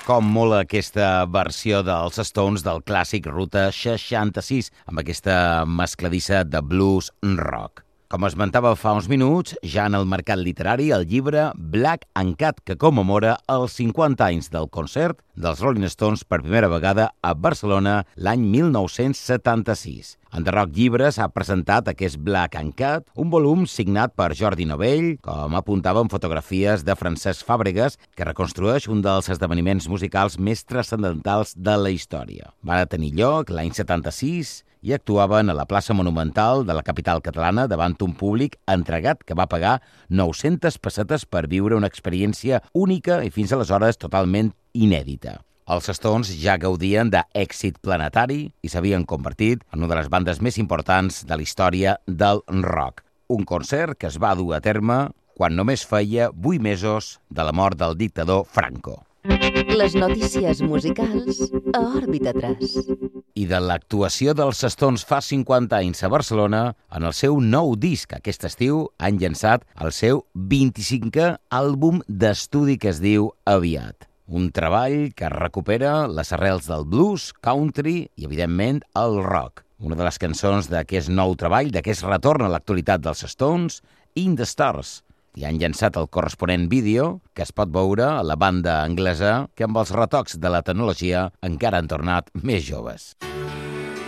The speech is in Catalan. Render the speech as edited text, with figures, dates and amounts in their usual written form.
Com mola aquesta versió dels Stones del clàssic Ruta 66, amb aquesta mescladissa de blues rock. Com esmentava fa uns minuts, ja en el mercat literari, el llibre Black and Cat, que commemora els 50 anys del concert dels Rolling Stones per primera vegada a Barcelona l'any 1976. En The Rock Llibres ha presentat aquest Black and Cat, un volum signat per Jordi Novell, com apuntava en fotografies de Francesc Fàbregas, que reconstrueix un dels esdeveniments musicals més transcendentals de la història. Va tenir lloc l'any 76 i actuaven a la plaça Monumental de la capital catalana davant un públic entregat que va pagar 900 pessetes per viure una experiència única i fins aleshores totalment inèdita. Els Stones ja gaudien d'èxit planetari i s'havien convertit en una de les bandes més importants de la història del rock. Un concert que es va dur a terme quan només feia 8 mesos de la mort del dictador Franco. Les notícies musicals a Òrbita 3. I de l'actuació dels Stones fa 50 anys a Barcelona, en el seu nou disc aquest estiu han llançat el seu 25è àlbum d'estudi que es diu Aviat. Un treball que recupera les arrels del blues, country i, evidentment, el rock. Una de les cançons d'aquest nou treball, d'aquest retorn a l'actualitat dels Stones, In the Stars. I han llançat el corresponent vídeo, que es pot veure a la banda anglesa, que amb els retocs de la tecnologia encara han tornat més joves.